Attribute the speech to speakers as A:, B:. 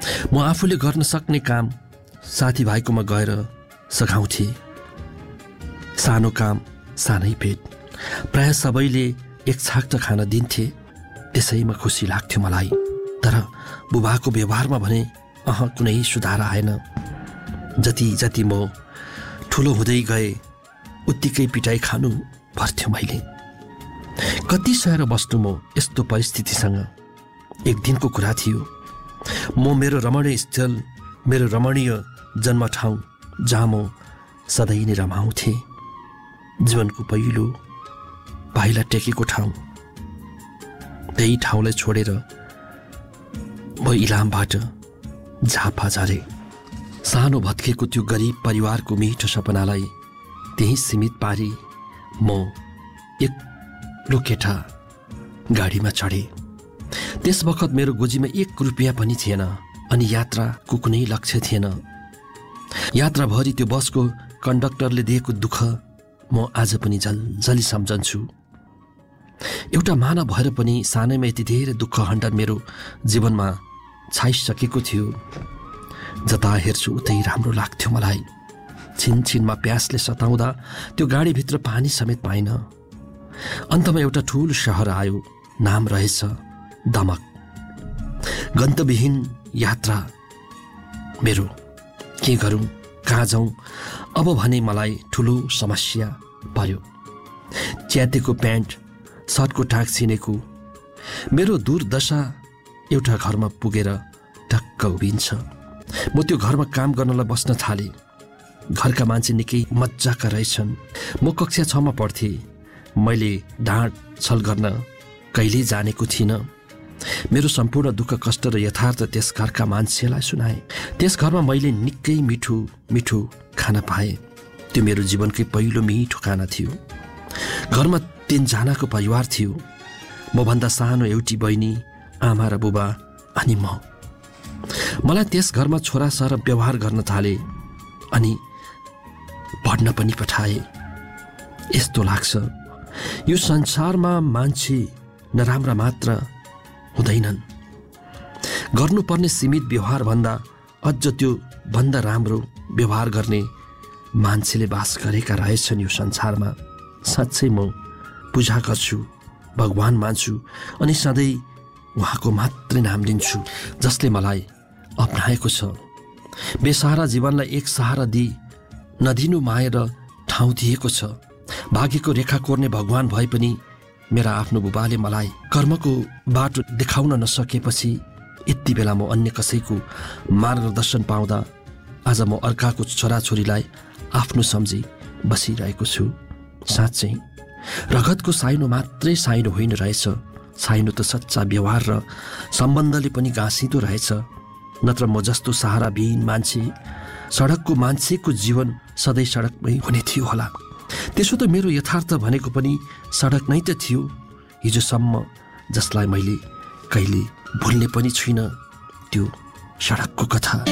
A: म आफूले गर्न सक्ने काम साथीभाइकोमा गएर सघाउँथे। सानो काम सानै पेट, प्राय सबैले एक छाक त खान दिन्थे, त्यसैमा खुसी लाग्थ्यो मलाई। तर बुबाको व्यवहारमा भने कुनै सुधार आएन। जति जति म ठुलो हुँदै गए उत्तिकै पिटाइ खानु पर्थ्यो मैले। कति सहेर बस्नु म यस्तो परिस्थितिसँग। एक दिनको कुरा थियो, म मेरो रमणीय स्थल, मेरो रमणीय जन्मठाउँ जहाँ म सधैँ नै रमाउँथे, जीवनको पहिलो पाइला टेकेको ठाउँ, त्यही ठाउँलाई छोडेर म इलामबाट झापा झरे। सानो भत्केको त्यो गरिब परिवारको मिठो सपनालाई त्यही सीमित पारी म एक्लो केटा गाडीमा चढे। त्यस बखत मेरो गोजीमा 1 रुपियाँ पनि थिएन अनि यात्राको कुनै लक्ष्य थिएन। यात्राभरि त्यो बसको कन्डक्टरले दिएको दुःख म आज पनि जलजली सम्झन्छु। एउटा मानव भएर पनि सानैमा यति धेरै दुःख हन्डर मेरो जीवनमा छाइसकेको थियो। जता हेर्छु उतै राम्रो लाग्थ्यो मलाई। छिनछिनमा प्यासले सताउँदा त्यो गाडीभित्र पानी समेत पाइन। अन्तमा एउटा ठुलो शहर आयो, नाम रहेछ दमक। गन्तव्यहीन यात्रा मेरो, के गरौँ कहाँ जाउँ अब भने मलाई ठुलो समस्या पर्यो। च्यातेको प्यान्ट, सर्टको टाक छिनेको मेरो दुर्दशा एउटा घरमा पुगेर टक्क उभिन्छ। म त्यो घरमा काम गर्नलाई बस्न थालेँ। घरका मान्छे निकै मजाका रहेछन्। म कक्षा 6 मा पढ्थेँ। मैले डाँट छल गर्न कहिल्यै जानेको थिइनँ। मेरो सम्पूर्ण दुःख कष्ट र यथार्थ त्यस घरका मान्छेलाई सुनाएँ। त्यस घरमा मैले निकै मिठो मिठो खाना पाएँ। त्यो मेरो जीवनकै पहिलो मिठो खाना थियो। घरमा 3 जनाको परिवार थियो। मभन्दा सानो एउटी बहिनी, आमा र बुबा अनि म। मलाई त्यस घरमा छोरा सर व्यवहार गर्न थाले अनि पढ्न पनि पठाए। यस्तो लाग्छ यो संसारमा मान्छे नराम्रा मात्र हुँदैनन्, गर्नुपर्ने सीमित व्यवहार भन्दा अझ त्यो भन्दा राम्रो व्यवहार गर्ने मान्छेले बास गरेका रहेछन् यो संसारमा। साँच्चै म पूजा गर्छु, भगवान मान्छु अनि सधैँ उहाँको मात्रै नाम लिन्छु जसले मलाई अपनाएको छ। बेसहारा जीवनलाई एक सहारा दिई नदिनु माया र ठाउँ दिएको छ। भाग्यको रेखा कोर्ने भगवान भए पनि मेरा आफ्नो बुबाले मलाई कर्मको बाटो देखाउन नसकेपछि यति बेला म अन्य कसैको मार्गदर्शन पाउँदा आज म अर्काको छोराछोरीलाई आफ्नो सम्झी बसिरहेको छु। साँच्चै रगतको साइनो मात्रै साइनो होइन रहेछ। साइनो त सच्चा व्यवहार र सम्बन्धले पनि गाँसिदो रहेछ। नत्र म जस्तो सहाराविहीन मान्छे, सडकको मान्छेको जीवन सधैँ सडकमै हुने थियो होला। त्यसो त मेरो यथार्थ भनेको पनि सडक नै त थियो हिजोसम्म, जसलाई मैले कहिले भुल्ने पनि छुइनँ त्यो सडकको कथा।